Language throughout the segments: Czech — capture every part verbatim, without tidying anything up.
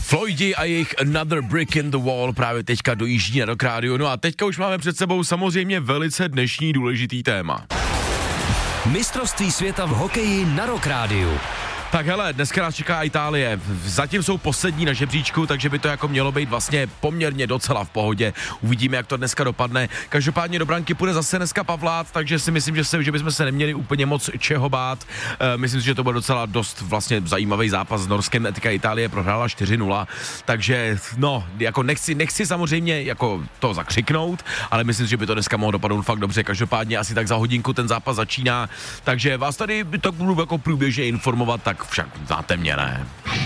Floydi a jejich Another Brick in the Wall právě teďka dojíždí na Rock Radio. No a teďka už máme před sebou samozřejmě velice dnešní důležitý téma. Mistrovství světa v hokeji na Rock Radio. Tak hele, dneska nás čeká Itálie. Zatím jsou poslední na žebříčku, takže by to jako mělo být vlastně poměrně docela v pohodě. Uvidíme, jak to dneska dopadne. Každopádně do branky půjde zase dneska Pavlát, takže si myslím, že, se, že bychom se neměli úplně moc čeho bát. E, myslím si, že to bude docela dost vlastně zajímavý zápas s Norskem. Teďka Itálie prohrála čtyři nula, takže no, jako nechci, nechci samozřejmě jako to zakřiknout, ale myslím si, že by to dneska mohlo dopadnout fakt dobře. Každopádně asi tak za hodinku ten zápas začíná, takže vás tady tak budu jako průběžně informovat, tak však znáte mě, ne?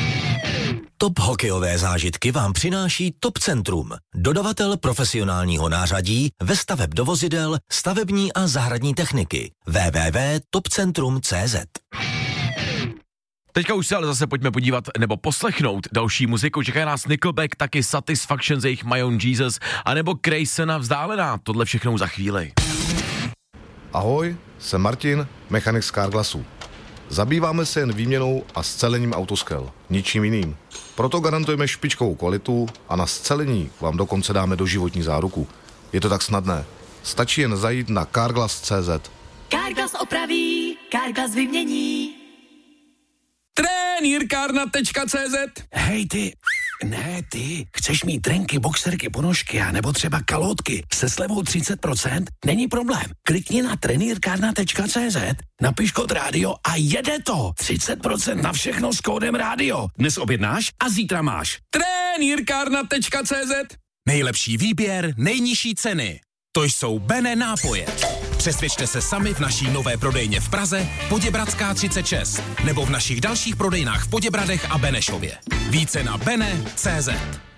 Top hokejové zážitky vám přináší Top Centrum, dodavatel profesionálního nářadí ve staveb do vozidel, stavební a zahradní techniky. w w w tečka top centrum tečka c z. Teďka už se ale zase pojďme podívat nebo poslechnout další muziku. Čeká nás Nickelback, taky Satisfaction z jejich My Own Jesus, anebo Graysona Vzdálená. Tohle všechno za chvíli. Ahoj, jsem Martin, mechanik z Carglassu. Zabýváme se jen výměnou a scelením autoskel, ničím jiným. Proto garantujeme špičkovou kvalitu a na scelení vám dokonce dáme doživotní záruku. Je to tak snadné. Stačí jen zajít na carglass tečka c z. Carglass opraví, Carglass vymění. Trenýrkárna tečka c z. Hej ty, ne ty, chceš mít trenky, boxerky, ponožky a nebo třeba kalotky se slevou třicet procent? Není problém. Klikni na trenýrkárna tečka c z, napiš kód rádio a jede to. třicet procent na všechno s kódem rádio. Dnes objednáš a zítra máš. Trenýrkárna tečka c z. Nejlepší výběr, nejnižší ceny. To jsou Bene nápoje. Přesvědčte se sami v naší nové prodejně v Praze, Poděbradská třicet šest, nebo v našich dalších prodejnách v Poděbradech a Benešově. Více na bene tečka c z.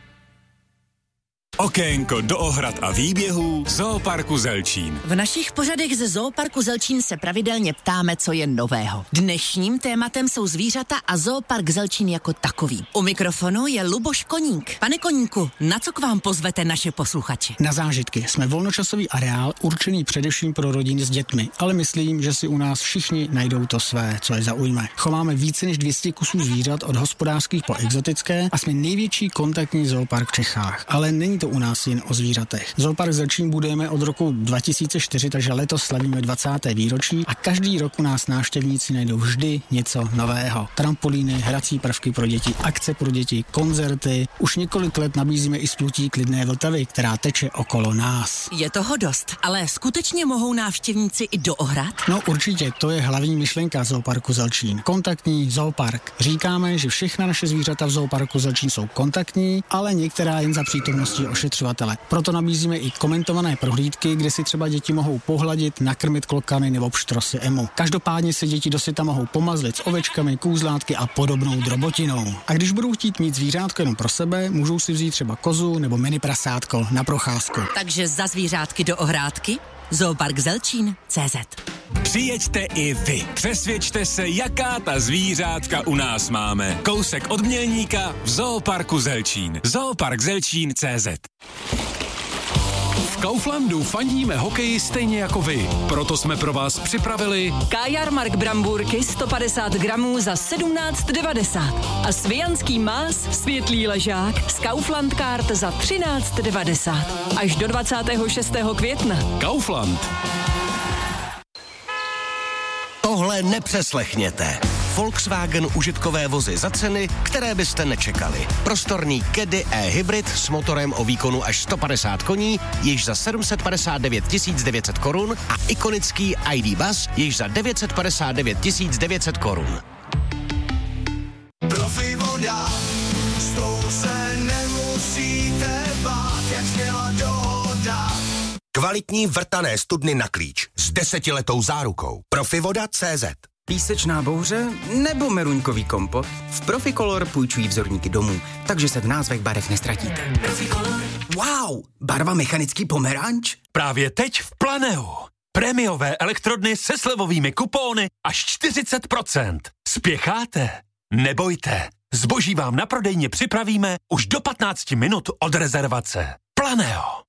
Okénko do ohrad a výběhů Zooparku Zelčín. V našich pořadech ze Zooparku Zelčín se pravidelně ptáme, co je nového. Dnešním tématem jsou zvířata a Zoopark Zelčín jako takový. U mikrofonu je Luboš Koník. Pane Koníku, na co k vám pozvete naše posluchače? Na zážitky. Jsme volnočasový areál určený především pro rodiny s dětmi, ale myslím, že si u nás všichni najdou to své, co je zaujme. Chováme více než dvě stě kusů zvířat od hospodářských po exotické a jsme největší kontaktní zoopark v Čechách. Ale není to u nás jen o zvířatech. Zoopark Zelčín budujeme od roku dva tisíce čtyři, takže letos slavíme dvacáté výročí a každý rok u nás návštěvníci najdou vždy něco nového. Trampolíny, hrací prvky pro děti, akce pro děti, koncerty. Už několik let nabízíme i splutí Klidné Vltavy, která teče okolo nás. Je toho dost, ale skutečně mohou návštěvníci i do ohrad? No určitě, to je hlavní myšlenka Zooparku Zelčín. Kontaktní zoopark. Říkáme, že všechna naše zvířata v Zooparku Zelčín jsou kontaktní, ale některá jen za přítomnosti ošetřovatele. Proto nabízíme i komentované prohlídky, kde si třeba děti mohou pohladit, nakrmit klokany nebo pštrosy emu. Každopádně se děti do světa mohou pomazlit s ovečkami, kůzlátky a podobnou drobotinou. A když budou chtít mít zvířátko jenom pro sebe, můžou si vzít třeba kozu nebo mini prasátko na procházku. Takže za zvířátky do ohrádky Zoopark Zelčín tečka cé zet. Přijeďte i vy. Přesvědčte se, jaká ta zvířátka u nás máme. Kousek od Mělníka v Zooparku Zelčín. Zoopark Zelčín tečka cé zet. V Kauflandu fandíme hokeji stejně jako vy. Proto jsme pro vás připravili Kajarmark brambůrky sto padesát gramů za sedmnáct devadesát a svijanský más světlý ležák z Kaufland Card za třináct devadesát. Až do dvacátého šestého května. Kaufland. Tohle nepřeslechněte. Volkswagen užitkové vozy za ceny, které byste nečekali. Prostorný Caddy e-hybrid s motorem o výkonu až sto padesát koní, již za sedm set padesát devět tisíc devět set korun a ikonický í dé Bus již za devět set padesát devět tisíc devět set korun. Profi voda, s tou se nemusíte bát, jak zněla dohoda. Kvalitní vrtané studny na klíč s desetiletou zárukou. Profivoda tečka cé zet. Písečná bouře nebo meruňkový kompot? V Proficolor půjčují vzorníky domů, takže se v názvech barev nestratíte. Proficolor. Wow, barva mechanický pomeranč? Právě teď v Planeu. Prémiové elektrodny se slevovými kupóny až čtyřicet procent. Spěcháte? Nebojte. Zboží vám na prodejně připravíme už do patnáct minut od rezervace. Planeo.